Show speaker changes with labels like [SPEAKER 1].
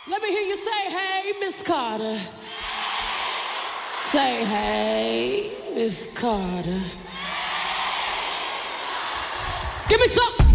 [SPEAKER 1] Let me hear you say, hey, Miss Carter. Say, hey, Miss Carter. Give me some.